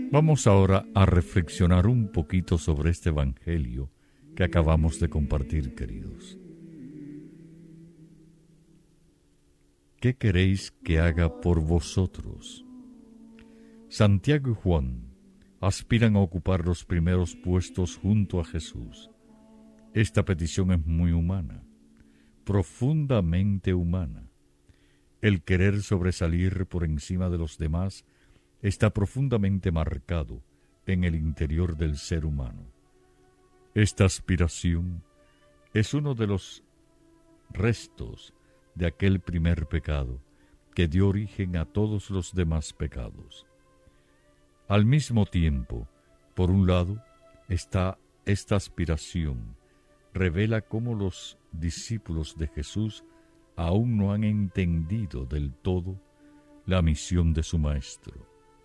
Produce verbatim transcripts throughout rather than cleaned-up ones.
Vamos ahora a reflexionar un poquito sobre este evangelio que acabamos de compartir, queridos. ¿Qué queréis que haga por vosotros? Santiago y Juan aspiran a ocupar los primeros puestos junto a Jesús. Esta petición es muy humana, profundamente humana. El querer sobresalir por encima de los demás está profundamente marcado en el interior del ser humano. Esta aspiración es uno de los restos de aquel primer pecado que dio origen a todos los demás pecados. Al mismo tiempo, por un lado, está esta aspiración, revela cómo los discípulos de Jesús aún no han entendido del todo la misión de su Maestro.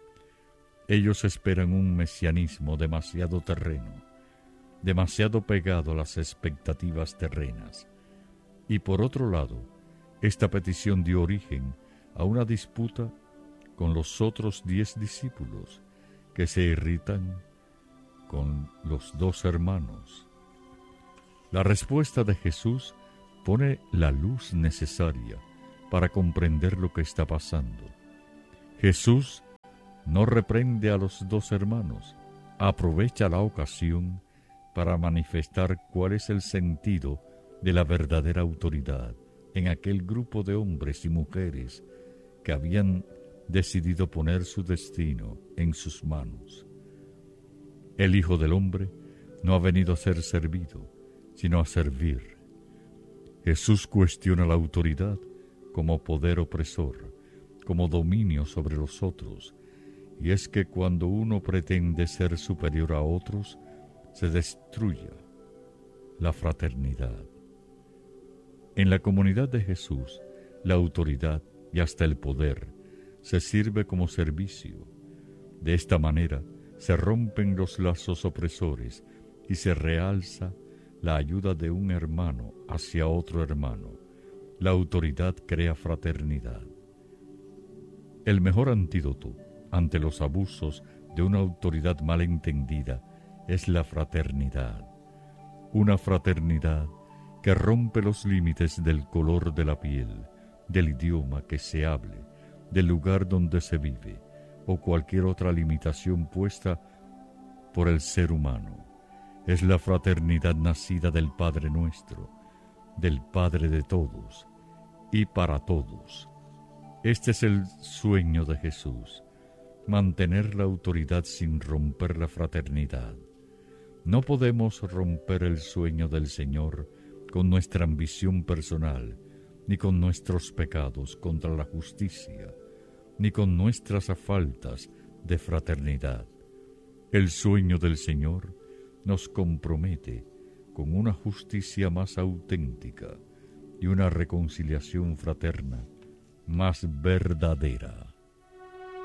Ellos esperan un mesianismo demasiado terreno, demasiado pegado a las expectativas terrenas. Y por otro lado, esta petición dio origen a una disputa con los otros diez discípulos que se irritan con los dos hermanos. La respuesta de Jesús pone la luz necesaria para comprender lo que está pasando. Jesús no reprende a los dos hermanos, aprovecha la ocasión para manifestar cuál es el sentido de la verdadera autoridad en aquel grupo de hombres y mujeres que habían decidido poner su destino en sus manos. El Hijo del Hombre no ha venido a ser servido, sino a servir. Jesús cuestiona la autoridad como poder opresor, como dominio sobre los otros, y es que cuando uno pretende ser superior a otros, se destruye la fraternidad. En la comunidad de Jesús, la autoridad y hasta el poder se sirve como servicio. De esta manera se rompen los lazos opresores y se realza la ayuda de un hermano hacia otro hermano. La autoridad crea fraternidad. El mejor antídoto ante los abusos de una autoridad mal entendida es la fraternidad. Una fraternidad que rompe los límites del color de la piel, del idioma que se hable, del lugar donde se vive, o cualquier otra limitación puesta por el ser humano. Es la fraternidad nacida del Padre nuestro, del Padre de todos y para todos. Este es el sueño de Jesús, mantener la autoridad sin romper la fraternidad. No podemos romper el sueño del Señor con nuestra ambición personal, ni con nuestros pecados contra la justicia, ni con nuestras faltas de fraternidad. El sueño del Señor nos compromete con una justicia más auténtica y una reconciliación fraterna más verdadera.